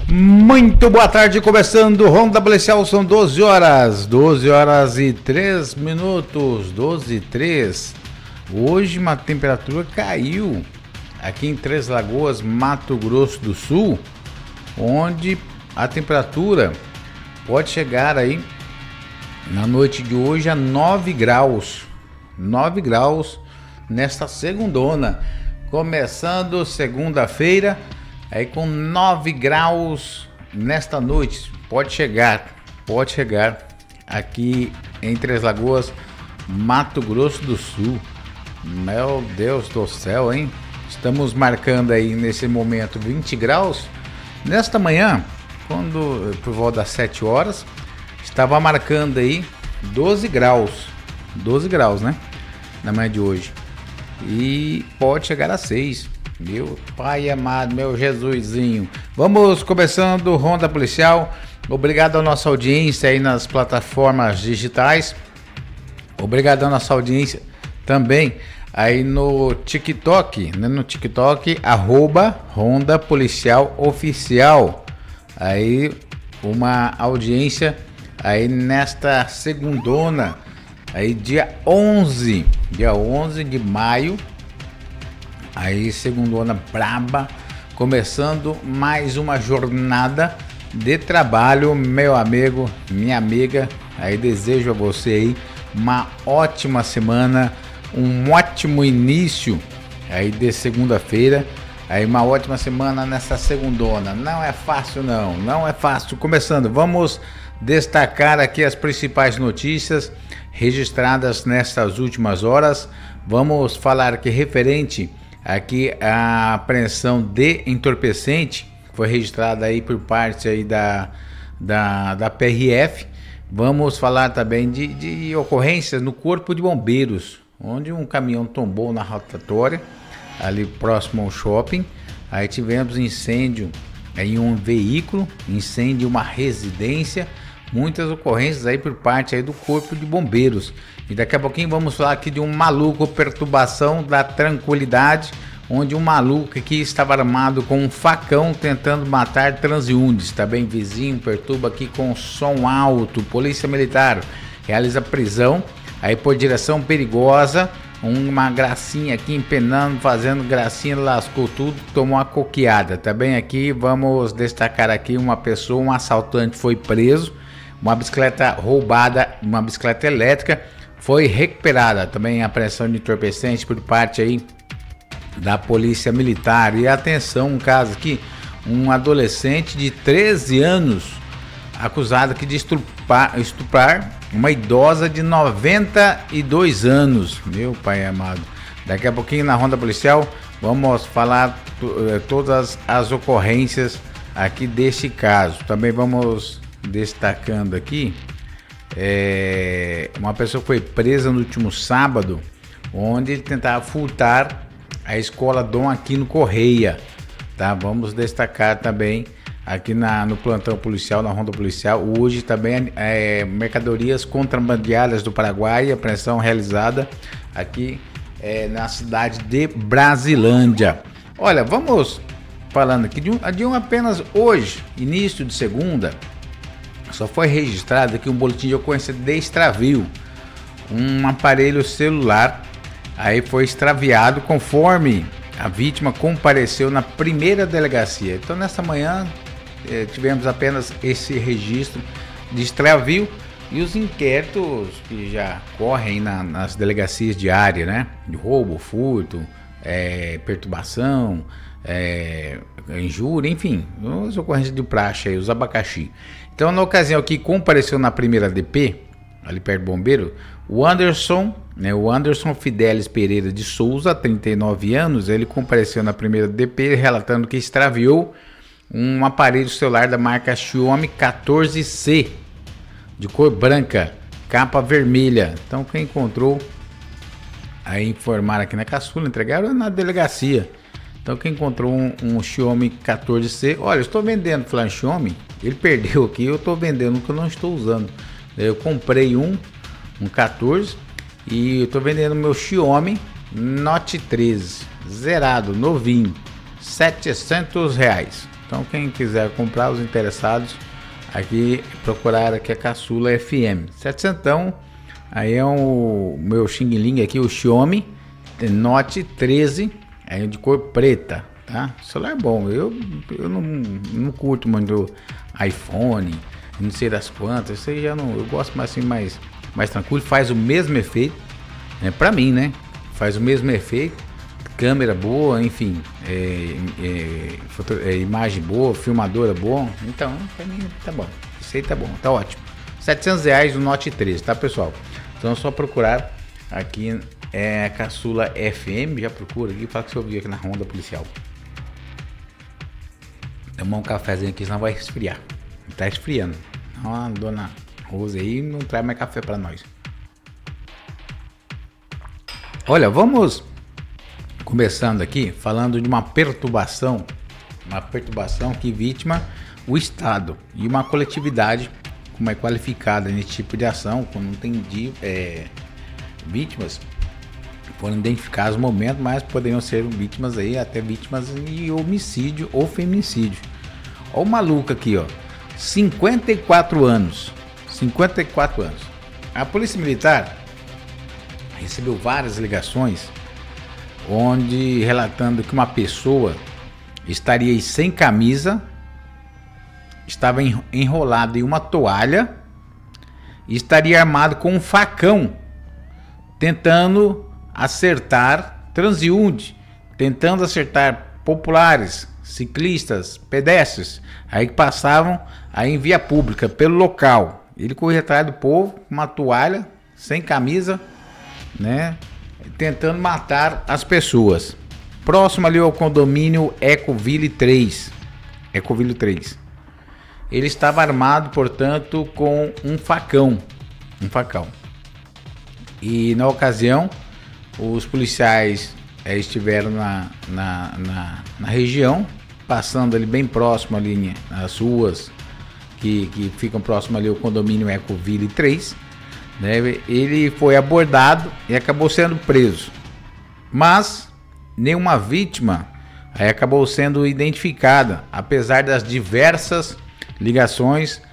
Muito boa tarde, começando o Ronda Policial, são 12 horas e 3 minutos, 12 e 3. Hoje uma temperatura caiu aqui em Três Lagoas, Mato Grosso do Sul, onde a temperatura pode chegar aí na noite de hoje a 9 graus. 9 graus nesta segundona, começando segunda-feira, aí com 9 graus nesta noite. Pode chegar aqui em Três Lagoas, Mato Grosso do Sul. Meu Deus do céu, hein? Estamos marcando aí nesse momento 20 graus. Nesta manhã, quando por volta das 7 horas, estava marcando aí 12 graus. 12 graus, né? Na manhã de hoje. E pode chegar a 6. Meu pai amado, meu Jesusinho. Vamos começando o Ronda Policial. Obrigado à nossa audiência aí nas plataformas digitais. Obrigado à nossa audiência também aí no TikTok, né? No TikTok, @Ronda Policial Oficial. Aí uma audiência aí nesta segundona, aí dia 11 de maio. Aí, segundona braba, começando mais uma jornada de trabalho, meu amigo, minha amiga. Aí desejo a você aí uma ótima semana, um ótimo início aí de segunda-feira. Aí uma ótima semana nessa segundona. Não é fácil não é fácil. Começando, vamos destacar aqui as principais notícias registradas nestas últimas horas. Vamos falar aqui referente aqui a apreensão de entorpecente foi registrada aí por parte aí da PRF. Vamos falar também de ocorrências no Corpo de Bombeiros, onde um caminhão tombou na rotatória, ali próximo ao shopping. Aí tivemos incêndio em um veículo, incêndio em uma residência. Muitas ocorrências aí por parte aí do Corpo de Bombeiros. E daqui a pouquinho vamos falar aqui de um maluco, perturbação da tranquilidade, onde um maluco aqui estava armado com um facão tentando matar transeuntes. Também vizinho perturba aqui com som alto. Polícia Militar realiza prisão aí por direção perigosa. Uma gracinha aqui empenando, fazendo gracinha, lascou tudo, tomou uma coqueada. Também aqui vamos destacar aqui uma pessoa, um assaltante foi preso. Uma bicicleta roubada, uma bicicleta elétrica foi recuperada. Também apreensão de entorpecente por parte aí da Polícia Militar. E atenção, um caso aqui, um adolescente de 13 anos acusado aqui de estuprar uma idosa de 92 anos. Meu pai amado. Daqui a pouquinho na Ronda Policial vamos falar todas as ocorrências aqui deste caso. Também vamos destacando aqui uma pessoa foi presa no último sábado, onde ele tentava furtar a escola Dom Aquino Correia, tá? Vamos destacar também aqui no plantão policial, na Ronda Policial, hoje também mercadorias contrabandeadas do Paraguai, apreensão realizada aqui na cidade de Brasilândia. Olha, vamos falando aqui de um apenas hoje, início de segunda, só foi registrado aqui um boletim de ocorrência de extravio. Um aparelho celular aí foi extraviado conforme a vítima compareceu na primeira delegacia. Então nessa manhã tivemos apenas esse registro de extravio e os inquéritos que já correm nas delegacias de área, né? De roubo, furto, perturbação, injúria, enfim, as ocorrências de praxe aí, os abacaxi. Então, na ocasião que compareceu na primeira DP, ali perto do bombeiro, o Anderson Fidelis Pereira de Souza, 39 anos, ele compareceu na primeira DP relatando que extraviou um aparelho celular da marca Xiaomi 14C, de cor branca, capa vermelha. Então, quem encontrou, aí informaram aqui na caçula, entregaram na delegacia. Então, quem encontrou um Xiaomi 14C, olha, eu estou vendendo, falando Xiaomi, ele perdeu aqui, eu estou vendendo que eu não estou usando. Eu comprei um 14 e eu estou vendendo meu Xiaomi Note 13, zerado, novinho, R$700. Então quem quiser comprar, os interessados, aqui procurar aqui a Caçula FM. 700, aí é o meu Xing Ling aqui, o Xiaomi Note 13, é de cor preta, tá? O celular é bom, eu não curto muito iPhone, não sei das quantas, isso aí já não, eu gosto mais assim, mais tranquilo, faz o mesmo efeito, né? Pra mim, né? Faz o mesmo efeito, câmera boa, enfim, imagem boa, filmadora boa, então pra mim tá bom, isso aí tá bom, tá ótimo. R$700 o Note 13, tá, pessoal? Então é só procurar aqui, Caçula FM, já procura aqui, fala que você ouviu aqui na Ronda Policial. Tomar um cafezinho aqui, senão vai esfriar. Tá esfriando. Então a dona Rosa aí não traz mais café pra nós. Olha, vamos começando aqui falando de uma perturbação que vítima o Estado e uma coletividade como é qualificada nesse tipo de ação, quando não tem vítimas, foram identificados momentos, mas poderiam ser vítimas aí, até vítimas de homicídio ou feminicídio. Olha o maluco aqui, ó, 54 anos. A Polícia Militar recebeu várias ligações relatando que uma pessoa estaria sem camisa, estava enrolado em uma toalha e estaria armado com um facão, tentando acertar transeunte, tentando acertar populares, ciclistas, pedestres, aí que passavam aí em via pública pelo local. Ele corria atrás do povo com uma toalha, sem camisa, né, tentando matar as pessoas. Próximo ali ao condomínio Ecoville 3. Ele estava armado, portanto, com um facão. E na ocasião, os policiais estiveram na região, passando ali bem próximo ali nas ruas que ficam próximo ali ao condomínio Ecoville 3, né? Ele foi abordado e acabou sendo preso, mas nenhuma vítima acabou sendo identificada, apesar das diversas ligações